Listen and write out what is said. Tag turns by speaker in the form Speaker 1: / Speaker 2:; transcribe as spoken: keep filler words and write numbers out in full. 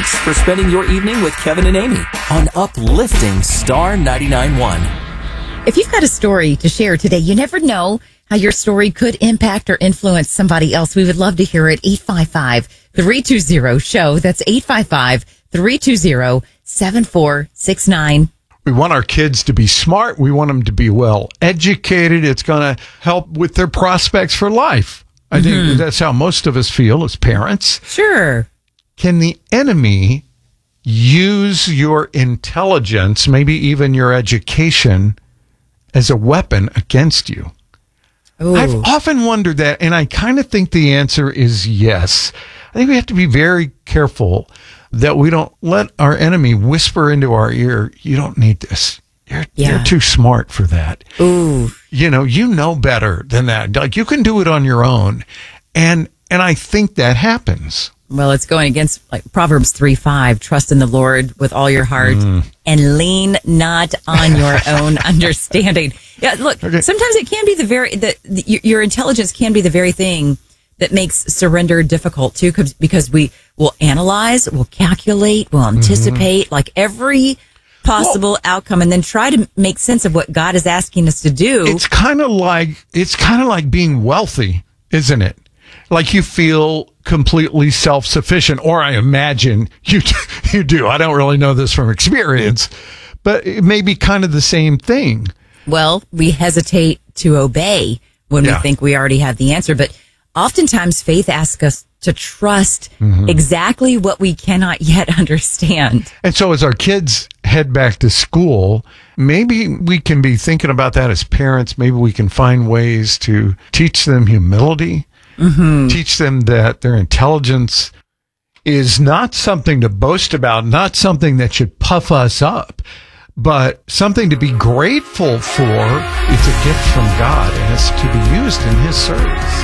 Speaker 1: Thanks for spending your evening with Kevin and Amy on Uplifting Star ninety-nine point one.
Speaker 2: If you've got a story to share today, you never know how your story could impact or influence somebody else. We would love to hear it. eight five five, three two zero, S H O W. That's eight five five, three two zero, seven four six nine.
Speaker 3: We want our kids to be smart. We want them to be well educated. It's going to help with their prospects for life. I mm-hmm. think that's how most of us feel as parents.
Speaker 2: Sure.
Speaker 3: Can the enemy use your intelligence, maybe even your education, as a weapon against you? Ooh. I've often wondered that, and I kind of think the answer is yes. I think we have to be very careful that we don't let our enemy whisper into our ear, you don't need this. You're, yeah. you're too smart for that.
Speaker 2: Ooh.
Speaker 3: You know, you know better than that. Like, you can do it on your own. And and I think that happens.
Speaker 2: Well, it's going against like Proverbs three five, trust in the Lord with all your heart mm. and lean not on your own understanding. Yeah, look, okay. Sometimes it can be the very, the, the, your intelligence can be the very thing that makes surrender difficult too, because we will analyze, we'll calculate, we'll anticipate, mm-hmm. like every possible well, outcome, and then try to make sense of what God is asking us to do.
Speaker 3: It's kind of like it's kind of like being wealthy, isn't it? Like you feel completely self-sufficient, or I imagine you you do. I don't really know this from experience, but it may be kind of the same thing.
Speaker 2: Well, we hesitate to obey when yeah. we think we already have the answer, but oftentimes faith asks us to trust mm-hmm. exactly what we cannot yet understand.
Speaker 3: And so as our kids head back to school, maybe we can be thinking about that as parents. Maybe we can find ways to teach them humility, mm-hmm. teach them that their intelligence is not something to boast about, not something that should puff us up, but something to be grateful for. It's a gift from God, and it's to be used in His service.